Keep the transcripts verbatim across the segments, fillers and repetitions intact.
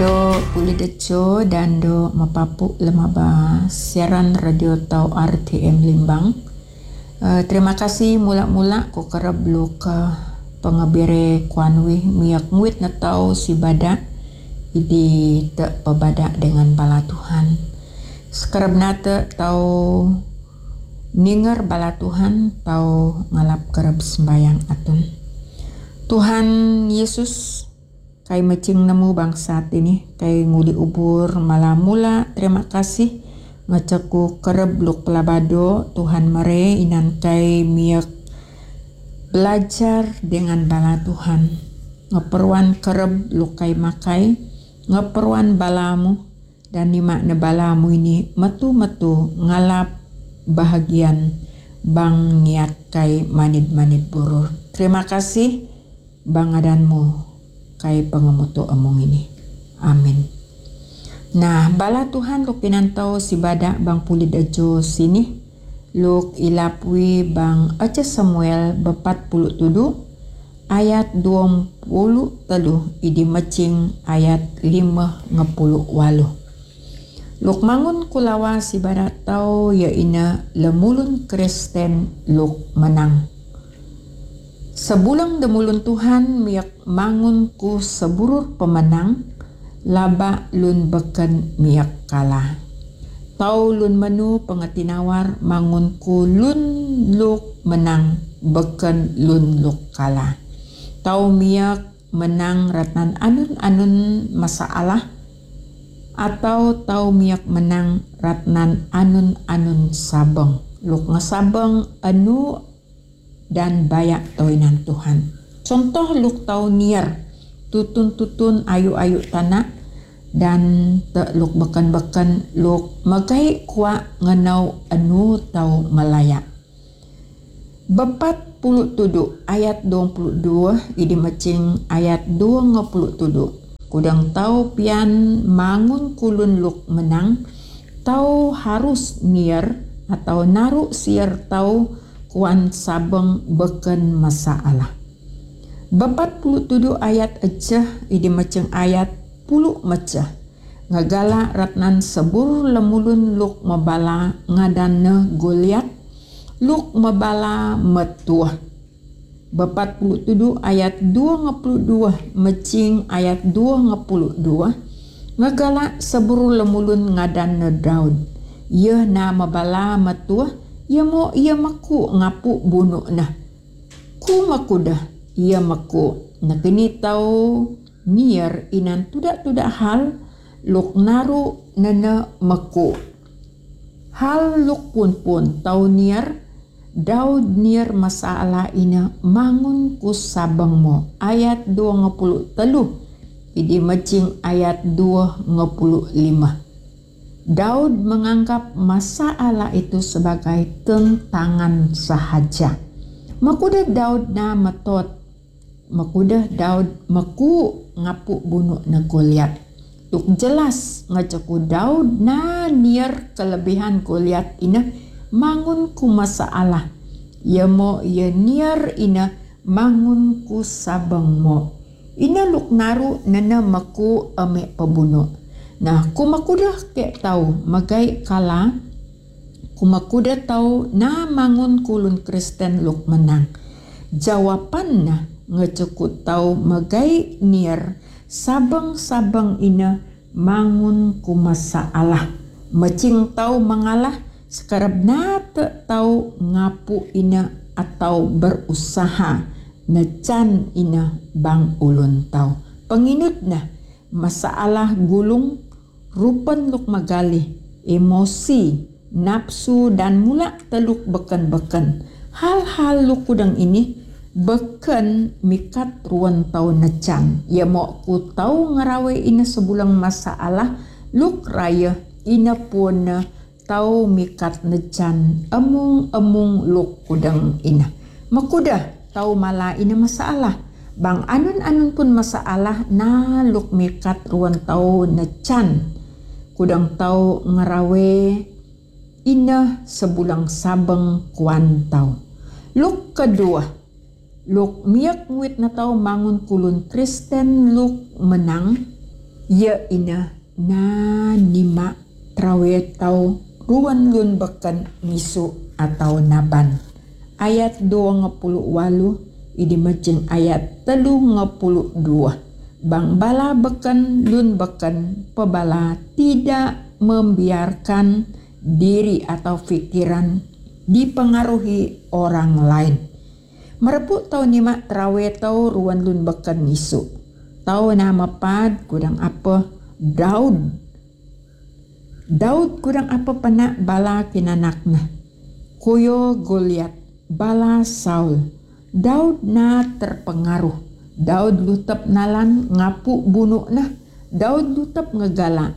Do Pulideco dan do Mapapu Lemaba siaran radio tau R T M Limbang. Uh, terima kasih mula-mula ko kerab luka pengebere kuanwi miyak nguit na tau si bada idi te pebada dengan bala Tuhan. Sekarab nate tau ninger bala Tuhan tau ngalap kerab sembayang atun. Tuhan Yesus kay macing nemu bangsat ini kay nguli ubur malah mula terima kasih ngacaku kereb luk pelabado Tuhan mere inan kay miyak belajar dengan bala Tuhan ngeperwan kereb luk kay makai ngeperwan balamu dan nima ne balamu ini metu-metu ngalap bahagian bang niat kay manid-manid burur. Terima kasih bangadanmu kay pengemuto emong ini. Amin. Nah, bala Tuhan luk pinantau si bada bang pulid ajo sini. Luk ilapwi bang Aca Samuel bepat puluh tudu ayat dua puluh telu idi macing ayat lima ngepuluh walu. Luk mangun kulawa si bada tau ya ina lemulun Kristen luk menang. Sebulang demulun Tuhan miyak mangun ku seburur pemenang, laba lun beken miyak kalah. Tau lun menu pengetinawar mangun ku lun luk menang, beken lun luk kalah. Tau miyak menang ratnan anun-anun masalah, atau tau miyak menang ratnan anun-anun sabeng. Luk ngesabeng anu dan bayak toinan Tuhan. Contoh luk tau niar tutun-tutun ayu-ayu tanah dan te luk beken-beken luk magai kuat ngenau anu tau melayak. Bepat puluh tudu ayat dua puluh dua idi macing ayat dua ngepuluh tudu. Kudang tau pian mangun kulun luk menang tau harus niar atau naru siar tau kuan sabeng beken masalah. Bepat puluh tudu ayat eceh idi maceng ayat puluh meceh. Ngagala ratnan sebur lemulun luk mebala ngadanne Goliat luk mebala metuah. Bepat puluh tudu ayat dua ngepuluh dua mecing ayat dua ngepuluh dua. Ngagala sebur lemulun ngadanne Daud. Ye na mebala metuah ia mo ia maku ngapu bunuh nah ku maku dah ia maku nah kini tau niar inan tudak-tudak hal luk naru nene maku hal luk pun pun tau niar Daud niar masalah ina mangun ku sabeng mo ayat dua ngepuluh telu idi macing ayat dua ngepuluh lima. Daud menganggap masalah itu sebagai tentangan sahaja. Makudah Daud na metot. Makudah Daud meku ngapu bunuh na Goliat. Tuk jelas ngajaku Daud na niar kelebihan Goliat ina mangun ku masalah. Ya mo ya niar ina mangun ku sabeng mo. Ina luk naru nana meku ame pebunuh. Nah, kumakudah ke tahu magai kala kumakudah tahu na mangun kulun Kristen luk menang. Jawapan na ngecekut tahu magai niar sabeng-sabeng ina mangun ku masalah. Macing tahu mengalah sekarab na te tahu ngapu ina atau berusaha necan ina bang ulun tahu. Penginut na masalah gulung rupen luk magali, emosi, nafsu dan mula teluk beken-beken. Hal-hal luk kudang ini beken mikat ruan tau necan. Ya mo ku tau ngerawe ina sebulang masalah luk raya ina pun tau mikat necan emung-emung luk kudang ina. Makudah tau mala ina masalah. Bang anun-anun pun masalah na luk mikat ruan tau necan. Kudang tau ngerawe ina sebulang sabeng kuan tau. Luk kedua, luk miyak nguit na tau mangun kulun Kristen luk menang Ia ina na nima trawe tau ruan lun beken misu atau naban. Ayat dua ngepuluh walu idi macing ayat telu ngepuluh dua. Bang bala beken lun beken pebala tidak membiarkan diri atau pikiran dipengaruhi orang lain. Merebut tau nima trawe tau ruan lun beken misu. Tau nama pad kudang apa Daud. Daud kudang apa penak bala kinanakna. Kuyo Goliat bala Saul. Daud na terpengaruh. Daud lutep nalan ngapu bunuh nah. Daud lutep ngegala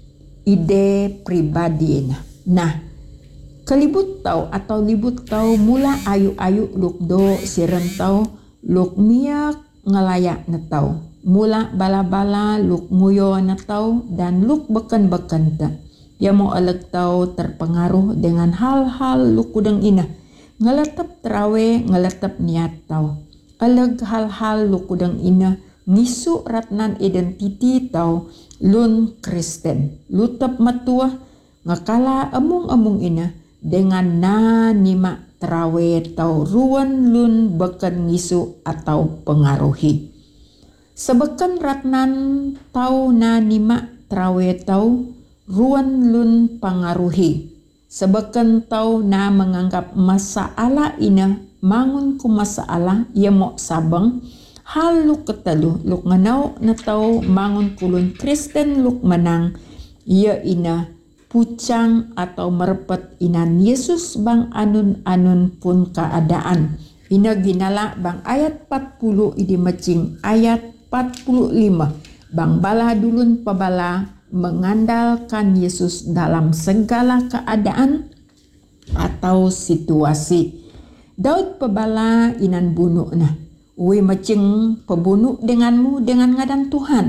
ide pribadi nah. Nah, kelibut tau atau libut tau mula ayu-ayu luk do siren tau luk miak ngelayak na tau. Mula bala-bala luk nguyo na tau dan luk beken-beken ta. Ia mau aleg tau terpengaruh dengan hal-hal luk kudang ina. Ngeletep trawe, ngeletep niat tau. Aleg hal-hal luk kudang ina ngisu ratnan identiti tau lun Kristen. Lutep matua ngakala emung-emung ina dengan na nima trawe tau ruan lun beken ngisu atau pengaruhi. Sebeken ratnan tau na nima trawe tau ruan lun pengaruhi. Sebeken tau na menganggap masalah ina mangun ku masalah ia mo sabang hal luk ketelu luk nganau na tau mangun kulun Kristen luk menang ia ina pucang atau merepet inan Yesus bang anun-anun pun keadaan. Ina ginala bang ayat empat puluh idi macing ayat empat puluh lima. Bang bala dulun pebala mengandalkan Yesus dalam segala keadaan atau situasi. Daud pebala inan bunuh nah. Uwi macing pebunuh denganmu dengan ngadan Tuhan.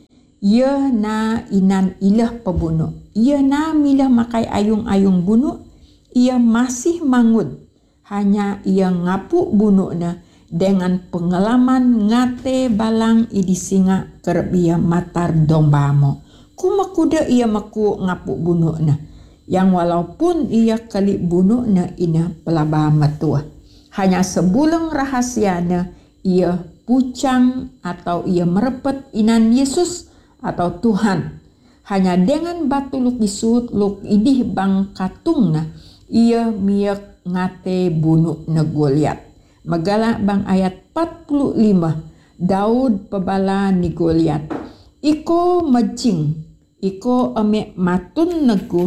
Ia na inan ilah pebunuh. Ia na milah makai ayung-ayung bunuh. Ia masih mangut. Hanya ia ngapu bunuh na dengan pengalaman ngate balang idi singa kerep ia matar dombamo. Kumakuda ia maku ngapu bunuh na. Yang walaupun ia kali bunuh na ina pelaba matua. Hanya sebuleng rahasiana ia pucang atau ia merepet inan Yesus atau Tuhan. Hanya dengan batu luk isut luk idih bang katung na ia miak ngate bunuh na Goliat. Megala bang ayat empat puluh lima. Daud pebala ni Goliat. Iko majing, iko ame matun nagu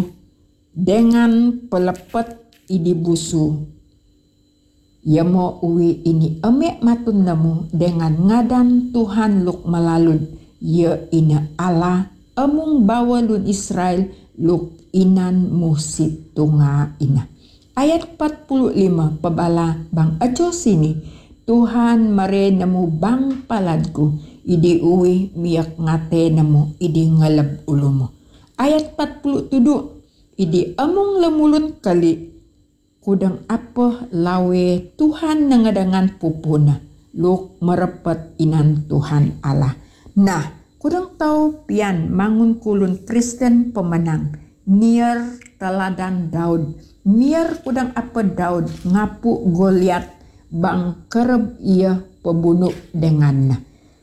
dengan pelepet idi busu. Ia mau uwi ini ame matun namu dengan ngadan Tuhan luk melalun. Ia ina Allah emung bawa lun Israel luk inan musit tunga ina. Ayat empat puluh lima pebala bang ajo sini. Tuhan mare nemu bang paladku. Idi uwi miak ngate nemu idi ngalab ulumu. Ayat empat puluh tujuh. Idi emung lemulun kali. Kudang apa lawe Tuhan nangadangan pupuna. Luk merepet inan Tuhan Allah. Nah, kudang tahu pian mangun kulun Kristen pemenang. Nier teladan Daud. Nier kudang apa Daud ngapu Goliat bang kereb ia pembunuh denganna.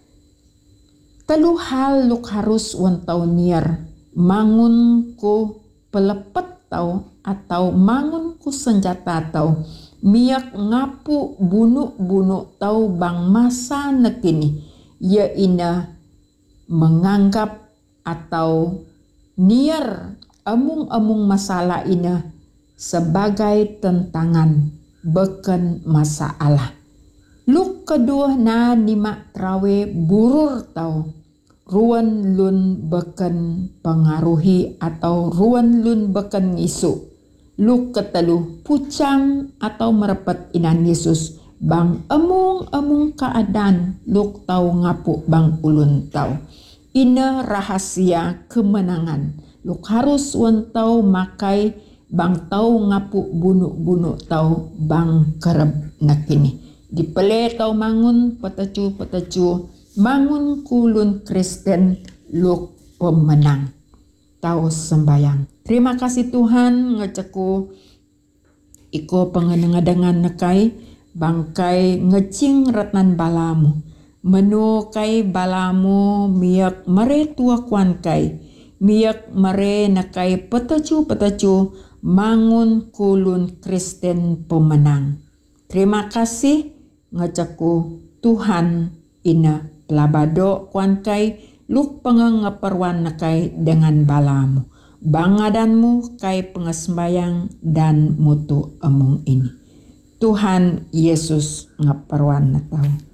Telu hal luk harus wantau nier mangun ku pelepet tau atau mangun ku senjata tau miak ngapu bunuh-bunuh tau bang masa nekini ia ina menganggap atau nier emung-emung masalah ina sebagai tentangan beken masalah. Luk kedua na nima trawe burur tau ruan lun beken pengaruhi atau ruan lun beken isu. Luk ketelu pucang atau merepet inan Yesus bang emung-emung keadaan luk tau ngapu bang ulun tau. Ina rahasia kemenangan. Luk harus wan tau makai bang tau ngapu bunuh-bunuh tau bang kereb nakini. Dipele tau mangun petacu-petacu mangun kulun Kristen luk pemenang. Tau sembayang. Terima kasih Tuhan ngeceku iko pengenengadangan nekai bangkai ngecing retnan balamu. Menu kai balamu miyak mere tua kuan kai. Miyak mere nakai petecu-petecu mangun kulun Kristen pemenang. Terima kasih ngeceku Tuhan ina pelabado kuan kai luk pengengeperwan nakai dengan balamu. Bangadanmu kai pengesbayang dan mutu emung ini. Tuhan Yesus ngeperwan natau.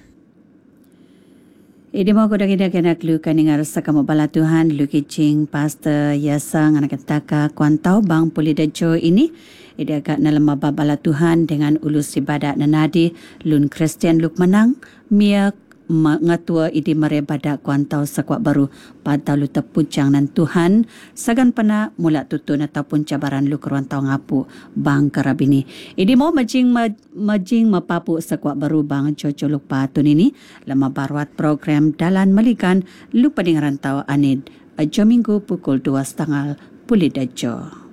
Idi mau kuda kita kena klu kaningar sakamu bala Tuhan lu kicing pastor Yasa ngana ketaka kuantau bang Pulidajo ini idi agak nalama bala Tuhan dengan ulus ibadat nanadi lun Kristen luk menang miak ngatua idi merebada kuantau sakwak baru pada lu tepucang nan Tuhan sagan pena mula tutun ataupun cabaran lu keruantau ngapu bang karabini idi mau majing majing mapapu sakwak baru bang Jojo luk patun ini lama baruat program dalan melikan lu pading rantau anid ajo minggu pukul dua setengah Pulidajo.